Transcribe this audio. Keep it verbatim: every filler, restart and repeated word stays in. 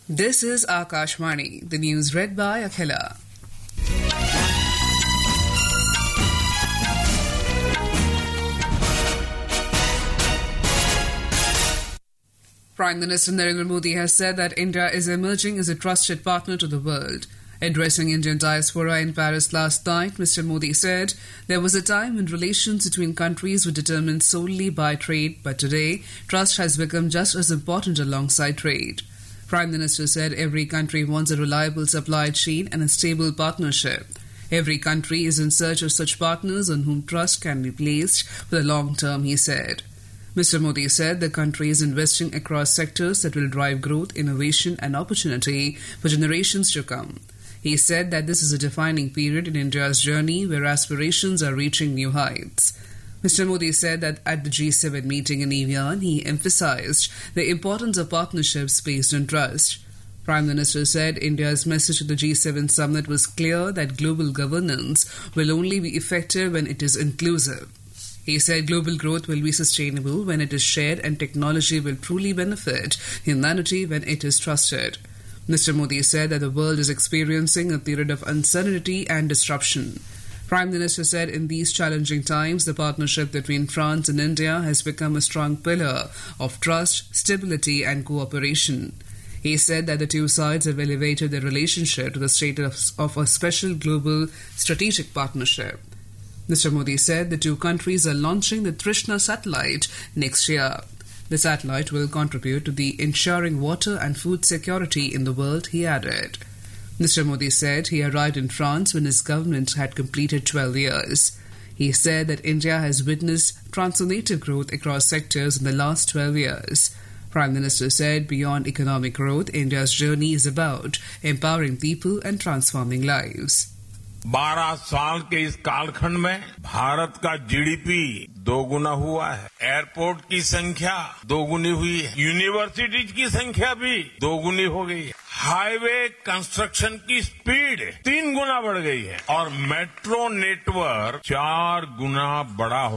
This is Akashvani, the news read by Akhila. Prime Minister Narendra Modi has said that India is emerging as a trusted partner to the world. Addressing Indian diaspora in Paris last night, Mister Modi said there was a time when relations between countries were determined solely by trade, but today trust has become just as important alongside trade. Prime Minister said every country wants a reliable supply chain and a stable partnership. Every country is in search of such partners on whom trust can be placed for the long term, he said. Mister Modi said the country is investing across sectors that will drive growth, innovation and opportunity for generations to come. He said that this is a defining period in India's journey where aspirations are reaching new heights. Mister Modi said that at the G seven meeting in Evian, he emphasized the importance of partnerships based on trust. Prime Minister said India's message to the G seven summit was clear that global governance will only be effective when it is inclusive. He said global growth will be sustainable when it is shared and technology will truly benefit humanity when it is trusted. Mister Modi said that the world is experiencing a period of uncertainty and disruption. Prime Minister said in these challenging times, the partnership between France and India has become a strong pillar of trust, stability and cooperation. He said that the two sides have elevated their relationship to the status of a special global strategic partnership. Mister Modi said the two countries are launching the Trishna satellite next year. The satellite will contribute to the ensuring water and food security in the world, he added. Mister Modi said he arrived in France when his government had completed twelve years. He said that India has witnessed transformative growth across sectors in the last twelve years. Prime Minister said beyond economic growth, India's journey is about empowering people and transforming lives. बारह साल के इस कालखंड में भारत का GDP दोगुना हुआ है, एयरपोर्ट की संख्या दोगुनी हुई है, यूनिवर्सिटीज की संख्या भी दोगुनी हो गई है, हाईवे कंस्ट्रक्शन की स्पीड तीन गुना बढ़ गई है और मेट्रो नेटवर्क चार गुना बड़ा हो